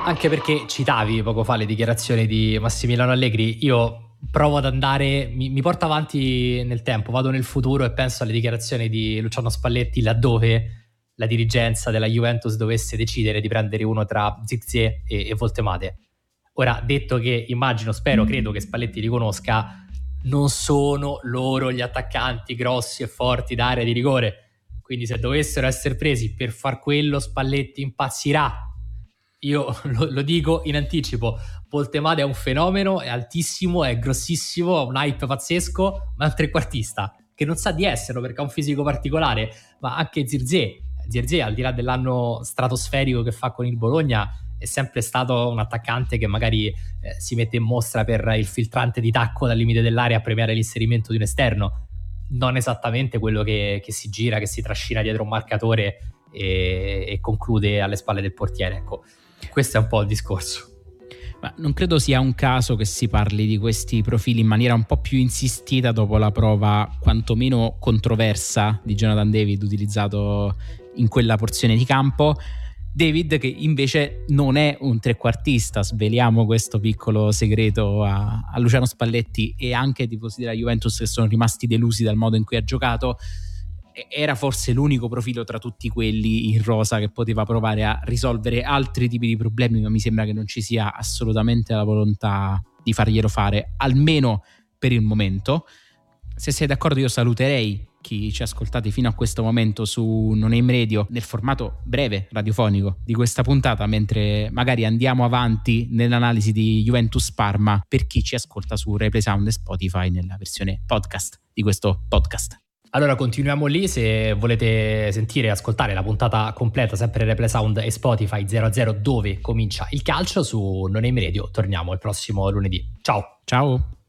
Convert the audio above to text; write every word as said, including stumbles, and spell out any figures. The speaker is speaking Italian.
Anche perché citavi poco fa le dichiarazioni di Massimiliano Allegri, io provo ad andare, mi, mi porto avanti nel tempo, vado nel futuro e penso alle dichiarazioni di Luciano Spalletti laddove la dirigenza della Juventus dovesse decidere di prendere uno tra Zirkzee e, e Voltemade. Ora, detto che immagino, spero, credo che Spalletti li conosca, non sono loro gli attaccanti grossi e forti d'area di rigore, quindi se dovessero essere presi per far quello Spalletti impazzirà. Io lo, lo dico in anticipo, Voltemade è un fenomeno, è altissimo, è grossissimo, ha un hype pazzesco, ma è un trequartista che non sa di esserlo perché ha un fisico particolare. Ma anche Zirkzee, Zirkzee al di là dell'anno stratosferico che fa con il Bologna, è sempre stato un attaccante che magari eh, si mette in mostra per il filtrante di tacco dal limite dell'area a premiare l'inserimento di un esterno, non esattamente quello che, che si gira, che si trascina dietro un marcatore e, e conclude alle spalle del portiere. Ecco, questo è un po' il discorso. Ma non credo sia un caso che si parli di questi profili in maniera un po' più insistita dopo la prova quantomeno controversa di Jonathan David utilizzato in quella porzione di campo. David che invece non è un trequartista, sveliamo questo piccolo segreto a, a Luciano Spalletti e anche ai tifosi della Juventus che sono rimasti delusi dal modo in cui ha giocato. Era forse l'unico profilo tra tutti quelli in rosa che poteva provare a risolvere altri tipi di problemi, ma mi sembra che non ci sia assolutamente la volontà di farglielo fare, almeno per il momento. Se sei d'accordo io saluterei chi ci ha ascoltati fino a questo momento su Non Aim Radio nel formato breve radiofonico di questa puntata, mentre magari andiamo avanti nell'analisi di Juventus Parma per chi ci ascolta su Replay Sound e Spotify nella versione podcast di questo podcast. Allora continuiamo lì, se volete sentire e ascoltare la puntata completa sempre Replay Sound e Spotify zero a zero dove comincia il calcio su Non Aim Radio. Torniamo il prossimo lunedì. Ciao. Ciao.